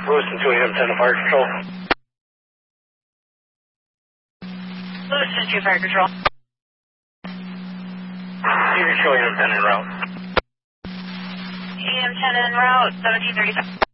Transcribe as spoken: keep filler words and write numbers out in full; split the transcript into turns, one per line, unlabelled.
Lewiston two A M ten to Fire Control.
Lewiston two Fire Control.
You're showing A M ten en route.
A M ten en route, seventeen thirty-five.